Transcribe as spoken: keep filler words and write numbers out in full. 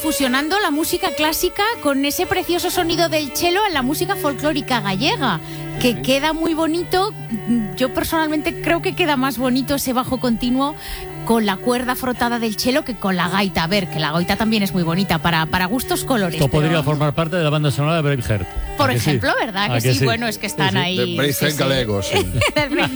fusionando la música clásica con ese precioso sonido del cello en la música folclórica gallega, que queda muy bonito. Yo personalmente creo que queda más bonito ese bajo continuo con la cuerda frotada del cello que con la gaita. A ver, que la gaita también es muy bonita, para, para gustos colores. Esto podría pero... formar parte de la banda sonora de Braveheart. Por ejemplo, sí? ¿Verdad? Que, que sí? sí, bueno, es que están sí, sí. ahí. De Braveheart sí, galego, sí. sí.